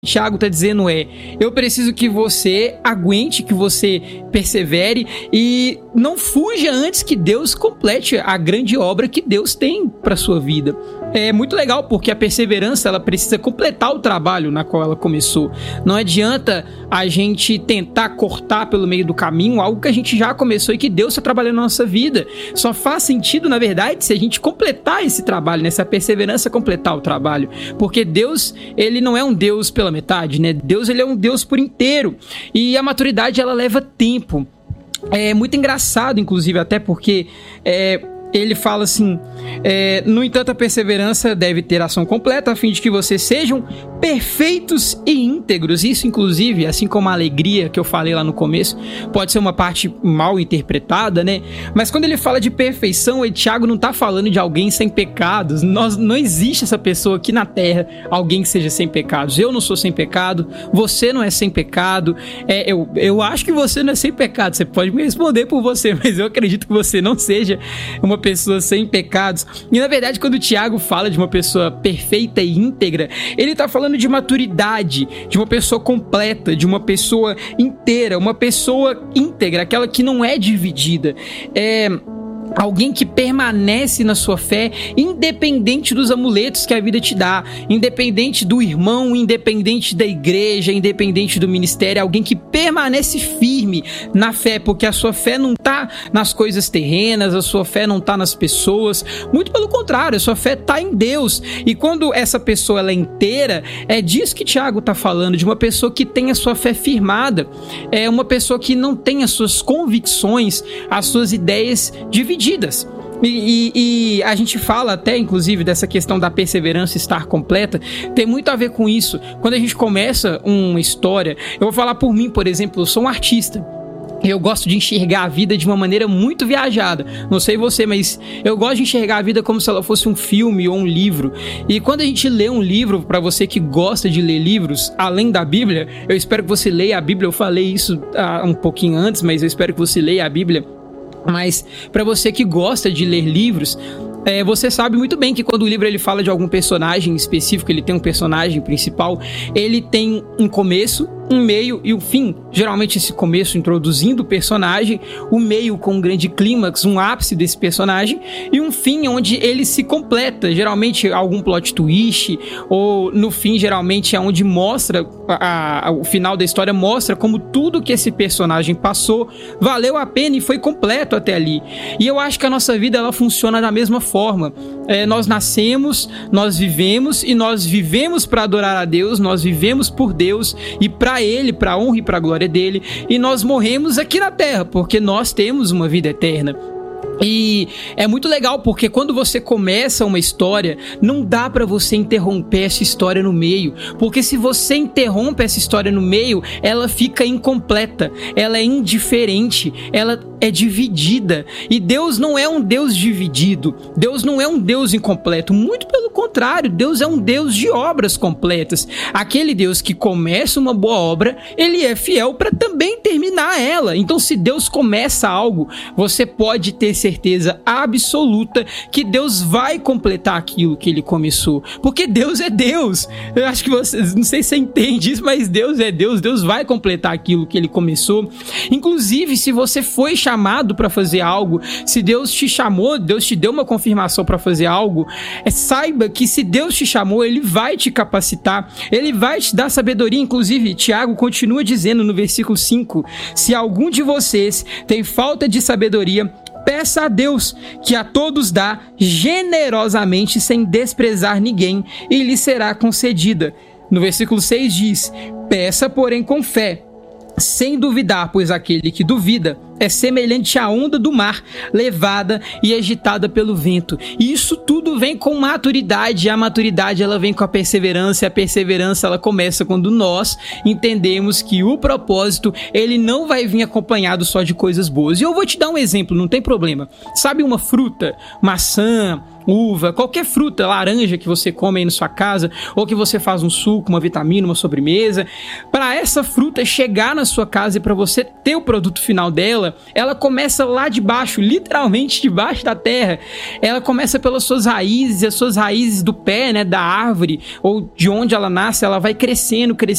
Tiago está dizendo eu preciso que você aguente, que você persevere e não fuja antes que Deus complete a grande obra que Deus tem para sua vida. É muito legal porque a perseverança ela precisa completar o trabalho na qual ela começou. Não adianta a gente tentar cortar pelo meio do caminho algo que a gente já começou e que Deus está trabalhando na nossa vida. Só faz sentido, na verdade, se a gente completar esse trabalho, nessa perseverança completar o trabalho. Porque Deus, ele não é um Deus pela metade, né? Deus, ele é um Deus por inteiro. E a maturidade, ela leva tempo. É muito engraçado, inclusive, até porque ele fala assim, no entanto a perseverança deve ter ação completa a fim de que vocês sejam perfeitos e íntegros. Isso, inclusive, assim como a alegria que eu falei lá no começo, pode ser uma parte mal interpretada, né? Mas quando ele fala de perfeição, o Tiago não está falando de alguém sem pecados. Não existe essa pessoa aqui na Terra, alguém que seja sem pecados. Eu não sou sem pecado, você não é sem pecado. Eu acho que você não é sem pecado, você pode me responder por você, mas eu acredito que você não seja uma pessoa sem pecados. E na verdade, quando o Tiago fala de uma pessoa perfeita e íntegra, ele está falando de maturidade, de uma pessoa completa, de uma pessoa inteira, uma pessoa íntegra, aquela que não é dividida. Alguém que permanece na sua fé, independente dos amuletos que a vida te dá, independente do irmão, independente da igreja, independente do ministério, alguém que permanece firme na fé, porque a sua fé não está nas coisas terrenas, a sua fé não está nas pessoas, muito pelo contrário, a sua fé está em Deus. E quando essa pessoa ela é inteira, é disso que Tiago está falando, de uma pessoa que tem a sua fé firmada, é uma pessoa que não tem as suas convicções, as suas ideias divididas. E a gente fala até, inclusive, dessa questão da perseverança estar completa, tem muito a ver com isso. Quando a gente começa uma história, eu vou falar por mim, por exemplo, eu sou um artista. Eu gosto de enxergar a vida de uma maneira muito viajada. Não sei você, mas eu gosto de enxergar a vida como se ela fosse um filme ou um livro. E quando a gente lê um livro, para você que gosta de ler livros, além da Bíblia, eu espero que você leia a Bíblia. Eu falei isso um pouquinho antes, mas eu espero que você leia a Bíblia. Mas para você que gosta de ler livros, você sabe muito bem que quando o livro ele fala de algum personagem específico, ele tem um personagem principal, ele tem um começo, um meio e um fim. Geralmente esse começo introduzindo o personagem, o meio com um grande clímax, um ápice desse personagem, e um fim onde ele se completa, geralmente algum plot twist, ou no fim geralmente é onde mostra, o final da história mostra como tudo que esse personagem passou valeu a pena e foi completo até ali. E eu acho que a nossa vida ela funciona da mesma forma. Nós nascemos, nós vivemos e nós vivemos para adorar a Deus, nós vivemos por Deus e para Ele, para a honra e para a glória dele, e nós morremos aqui na terra, porque nós temos uma vida eterna. E é muito legal porque quando você começa uma história, não dá pra você interromper essa história no meio, porque se você interrompe essa história no meio, ela fica incompleta, ela é indiferente, ela é dividida. E Deus não é um Deus dividido, Deus não é um Deus incompleto, muito pelo contrário, Deus é um Deus de obras completas. Aquele Deus que começa uma boa obra, ele é fiel para também terminar ela. Então se Deus começa algo, você pode ter certeza absoluta que Deus vai completar aquilo que ele começou, porque Deus é Deus. Eu acho que vocês, não sei se você entende isso, mas Deus é Deus, Deus vai completar aquilo que ele começou. Inclusive, se você foi chamado para fazer algo, se Deus te chamou, Deus te deu uma confirmação para fazer algo, saiba que se Deus te chamou, ele vai te capacitar, ele vai te dar sabedoria. Inclusive, Tiago continua dizendo no versículo 5, se algum de vocês tem falta de sabedoria, peça a Deus, que a todos dá generosamente, sem desprezar ninguém, e lhe será concedida. No versículo 6 diz, peça, porém, com fé, sem duvidar, pois aquele que duvida é semelhante à onda do mar, levada e agitada pelo vento. E isso tudo vem com maturidade, e a maturidade ela vem com a perseverança, e a perseverança ela começa quando nós entendemos que o propósito ele não vai vir acompanhado só de coisas boas. E eu vou te dar um exemplo, não tem problema. Sabe uma fruta, maçã, uva, qualquer fruta, laranja que você come aí na sua casa, ou que você faz um suco, uma vitamina, uma sobremesa, para essa fruta chegar na sua casa e para você ter o produto final dela, ela começa lá de baixo, literalmente debaixo da terra. Ela começa pelas suas raízes, as suas raízes do pé, né, da árvore, ou de onde ela nasce, ela vai crescendo,